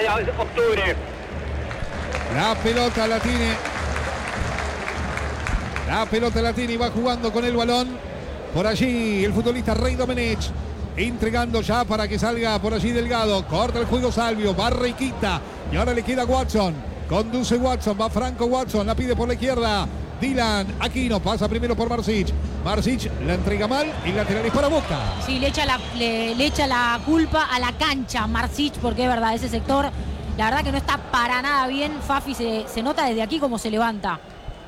octubre. La pelota la tiene. La pelota la tiene y va jugando con el balón. Por allí el futbolista Rey Domenech. Entregando ya para que salga por allí Delgado. Corta el juego Salvio. Barra y quita. Y ahora le queda Watson. Conduce Watson. Va Franco Watson. La pide por la izquierda. Dylan Aquino pasa primero por Marsic. Marsic la entrega mal y lateral es para Boca. Sí, le echa la culpa a la cancha Marsic, porque es verdad, ese sector, la verdad que no está para nada bien. Fafi se nota desde aquí cómo se levanta.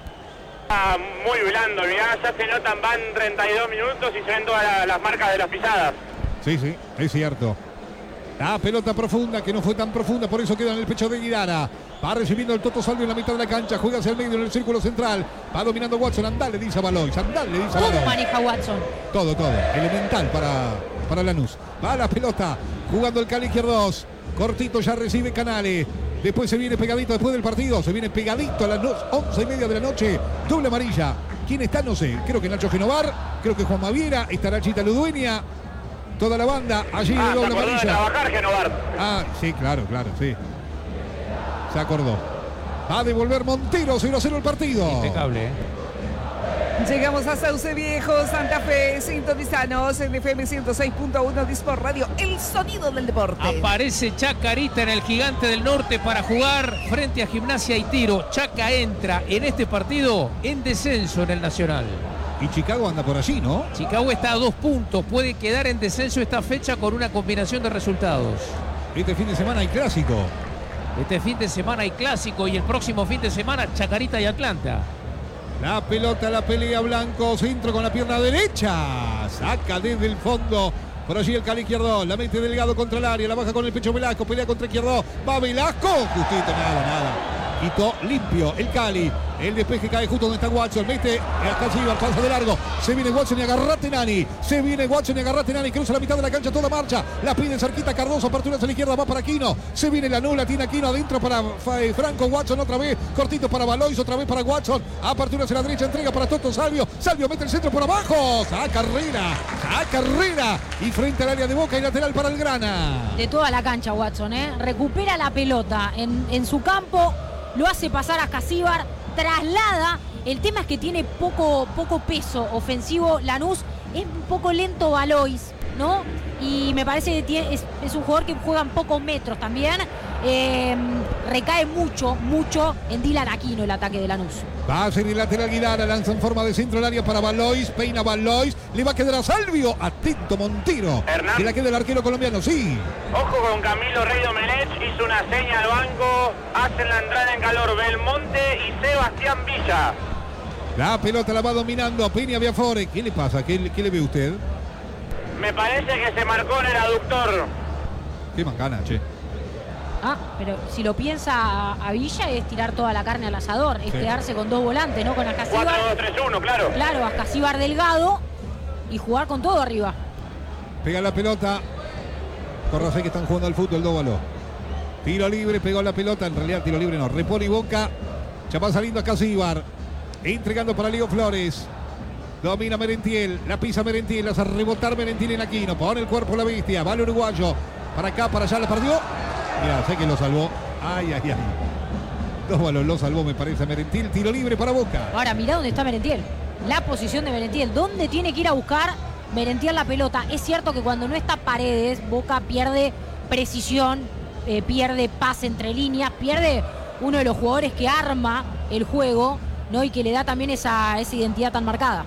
Muy blando, mirá, ya se notan, van 32 minutos y se ven todas las marcas de las pisadas. Sí, es cierto. La pelota profunda, que no fue tan profunda, por eso queda en el pecho de Guidara. Va recibiendo el Toto Salvio en la mitad de la cancha, juega hacia el medio en el círculo central. Va dominando Watson, andale, dice Valois, andale, dice Valois. Todo maneja Watson. Todo, elemental para Lanús. Va la pelota, jugando el Cali izquierdos. Cortito ya recibe Canale. Después se viene pegadito después del partido. Se viene pegadito a las 11:30 de la noche. Doble amarilla. ¿Quién está? No sé. Creo que Nacho Genovar. Creo que Juan Maviera. Estará Chita Ludueña. Toda la banda. Allí de doble amarilla. De trabajar, Genovar. Sí, claro, sí. Se acordó. Va a devolver Montero. 0-0 el partido. Impecable, Llegamos a Sauce Viejo, Santa Fe, sintonizanos en FM 106.1 Disport Radio, el sonido del deporte. Aparece Chacarita en el Gigante del Norte para jugar frente a Gimnasia y Tiro. Chaca entra en este partido en descenso en el Nacional. Y Chicago anda por allí, ¿no? Chicago está a 2 puntos, puede quedar en descenso esta fecha con una combinación de resultados. Este fin de semana hay clásico. Este fin de semana hay clásico y el próximo fin de semana Chacarita y Atlanta. La pelota la pelea Blanco, centro con la pierna derecha. Saca desde el fondo. Por allí el Cali izquierdo. La mete Delgado contra el área. La baja con el pecho Velasco. Pelea contra izquierdo. Va Velasco. Justito, nada. Quitó limpio el Cali. El despeje cae justo donde está Watson. Mete hasta Silva, pasa de largo. Se viene Watson y agarrate Nani. Cruza la mitad de la cancha, toda marcha. La pide cerquita Cardoso. Apertura hacia la izquierda, va para Aquino. Se viene la nula, tiene Aquino adentro para Franco Watson otra vez. Cortito para Valois, otra vez para Watson. Apertura hacia la derecha, entrega para Toto Salvio. Salvio mete el centro por abajo. Saca Herrera. Y frente al área de Boca y lateral para el Grana. De toda la cancha Watson, recupera la pelota en su campo. Lo hace pasar a Casíbar, traslada. El tema es que tiene poco peso ofensivo Lanús. Es un poco lento Valois, ¿no? Y me parece que es un jugador que juega en pocos metros también. Recae mucho en Dylan Aquino el ataque de Lanús. Va a ser el lateral Guidara, lanza en forma de centro al área para Valois, peina Valois, le va a quedar a Salvio, atento Montero. Hernán. Que la queda el arquero colombiano, sí. Ojo con Camilo Rey Domenech, hizo una seña al banco, hacen la entrada en calor Belmonte y Sebastián Villa. La pelota la va dominando Peña Biafore. ¿Qué le pasa? ¿Qué le ve usted? Me parece que se marcó en el aductor. Qué macana, che. Pero si lo piensa a Villa es tirar toda la carne al asador, es quedarse con 2 volantes, ¿no? Con Ascasíbar. 4-2-3-1, claro. Claro, Ascasíbar Delgado y jugar con todo arriba. Pega la pelota. Corrasé que están jugando al fútbol, Dóvalo. Tiro libre, pegó la pelota. En realidad tiro libre no. Repone Boca. Ya va saliendo Ascasíbar. Entregando para Leo Flores. Domina Merentiel. La pisa Merentiel. Hace rebotar Merentiel en Aquino. Pone el cuerpo la bestia. Va el uruguayo. Para acá, para allá. La perdió. Mira, sé que lo salvó. Ay. Dóvalo lo salvó, me parece, Merentiel. Tiro libre para Boca. Ahora, mirá dónde está Merentiel. La posición de Merentiel. ¿Dónde tiene que ir a buscar Merentiel la pelota? Es cierto que cuando no está Paredes, Boca pierde precisión, pierde pase entre líneas, pierde uno de los jugadores que arma el juego, ¿no? Y que le da también esa identidad tan marcada.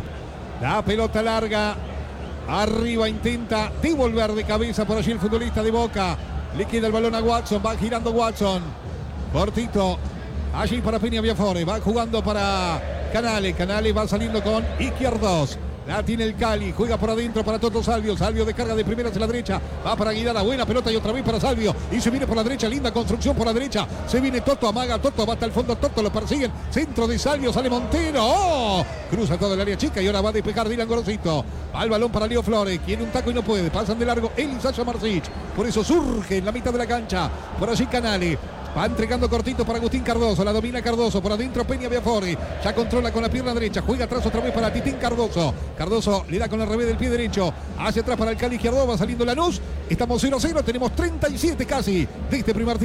La pelota larga. Arriba intenta devolver de cabeza por allí el futbolista de Boca. Le queda el balón a Watson. Va girando Watson. Cortito. Allí para Peña Biafore. Va jugando para Canale. Canale va saliendo con izquierdos. La tiene el Cali. Juega por adentro para Toto Salvio. Salvio descarga de primera hacia la derecha. Va para Guidara. Buena pelota y otra vez para Salvio. Y se viene por la derecha. Linda construcción por la derecha. Se viene Toto. Amaga. Toto va hasta el fondo. Toto lo persiguen. Centro de Salvio. Sale Montero. ¡Oh! Cruza todo el área chica y ahora va a despejar Dylan Gorosito. Va el balón para Leo Flores. Quiere un taco y no puede. Pasan de largo él y Sasha Marsic. Por eso surge en la mitad de la cancha. Por allí Canale. Va entregando cortito para Agustín Cardoso. La domina Cardoso. Por adentro Peña Biafore. Ya controla con la pierna derecha. Juega atrás otra vez para Titín Cardoso. Cardoso le da con el revés del pie derecho. Hacia atrás para el Cali izquierdo. Va saliendo Lanús. Estamos 0-0. Tenemos 37 casi de este primer tiempo.